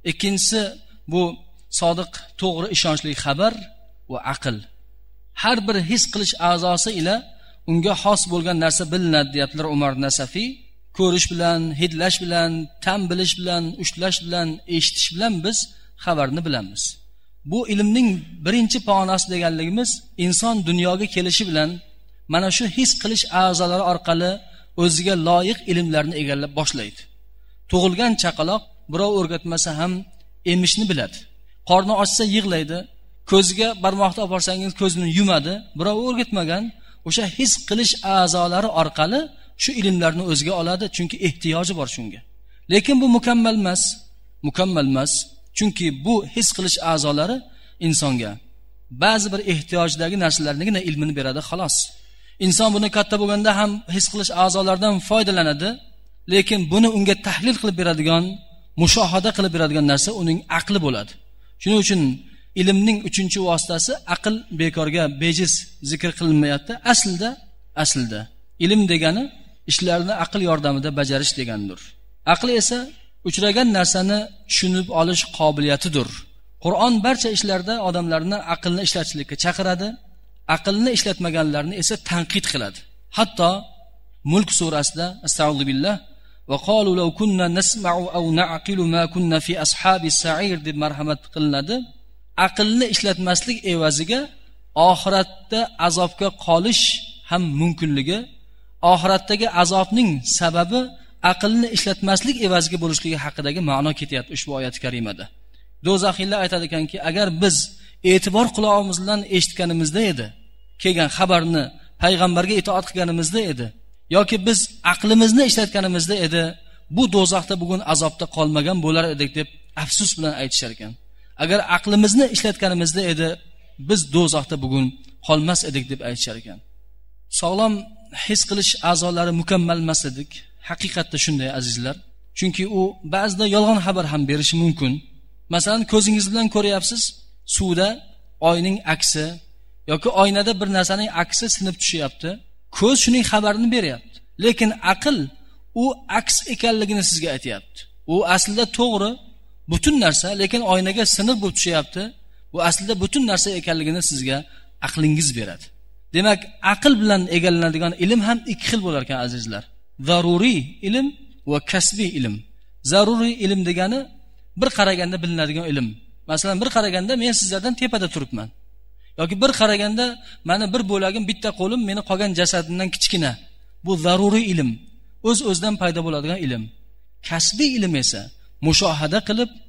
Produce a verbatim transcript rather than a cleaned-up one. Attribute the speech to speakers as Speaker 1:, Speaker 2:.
Speaker 1: ikkinchisi bu sodiq, to'g'ri, ishonchli xabar va aql. Har bir his qilish a'zosi ila unga xos bo'lgan narsa bilinadi, deyaptilar Umar Nasafiy. Ko'rish bilan, hidlash bilan, ta'm bilish bilan, ushlash bilan, eshitish bilan biz xabarni bilamiz. Bu ilmning birinchi pog'onasi deganligimiz inson dunyoga kelishi bilan mana shu his qilish a'zolari orqali o'ziga loyiq ilmlarni egallab boshlaydi. Tug'ilgan chaqaloq birov o'rgatmasa ham emishni biladi. Qorni ochsa yig'laydi, ko'ziga barmoqni olib borsangiz ko'zini yumadi, birov o'rgatmagan. O'sha his qilish a'zolari orqali shu ilmlarni o'ziga oladi, chunki ehtiyoji bor shunga. Lekin bu mukammal emas, mukammal emas, chunki bu his qilish a'zolari insonga ba'zi bir ehtiyojdagi narsalarnigina ilmini beradi, xolos. Inson buni katta bo'lganda ham his qilish a'zolaridan foydalanadi, lekin buni unga tahlil qilib beradigan, mushohada qilib beradigan narsa uning aqli bo'ladi. Shuning uchun ilmning uchinchi vositasi aql bekorga, bejiz zikr qilinmayapti. Aslida, aslida ilm degani ishlarni aql yordamida bajarish degandir. Aql esa uchragan narsani tushunib olish qobiliyatidir. Qur'on barcha ishlarda odamlarni aqlni ishlatishlikka chaqiradi, aqlni ishlatmaganlarni esa tanqid qiladi. Hatto Mulk surasida astag'firullah va qalu law kunna nasma'u aw na'qilu ma kunna fi ashabis sa'ir deb marhamat qilinadi. Aqlni ishlatmaslik evaziga oxiratda azobga qolish ham mumkinligi, oxiratdagi azobning sababi aqlni ishlatmaslik evaziga bo'lishligi haqidagi ma'no ketyapti ushbu oyat karimada. Do'zaxiylar aytadi ekanki, agar biz e'tibor quloqimiz bilan eshitganimizda edi, kelgan xabarni payg'ambarga itoat qilganimizda edi, yoki biz aqlimizni ishlatganimizda edi, bu do'zaxda bugun azobda qolmagan bo'lar edik deb afsus bilan aytishar ekan. Agar aqlimizni ishlatganimizda edi, biz do'zaxda bugun qolmas edik deb aytishar ekan. Sog'lom his qilish a'zolari mukammal emas edik. Haqiqatda shunday azizlar. Chunki u ba'zida yolg'on xabar ham berishi mumkin. Masalan, ko'zingiz bilan ko'ryapsiz, suvda oyning aksi yoki oynada bir narsaning aksi sinib tushyapti. Ko'z shuning xabarini beryapti. Lekin aql u aks ekanligini sizga aytayapti. U aslida to'g'ri, butun narsa, lekin oynaga sinib bo'lib tushyapti. Bu aslida butun narsa ekanligini sizga aqlingiz beradi. Demak, aql bilan egallanadigan ilm ham ikki xil bo'lar ekan azizlar. Zaruriy ilm va kasbiy ilm. Zaruriy ilm degani bir qaraganda bilinadigan ilm. Masalan, bir qaraganda men sizlardan tepada turibman. Yoki bir qaraganda meni bir bo'lagim, bitta qo'lim meni qolgan jasadimdan kichkina. Bu zaruriy ilm. O'z-o'zidan paydo bo'ladigan ilm. Kasbiy ilm esa mushohada qilib,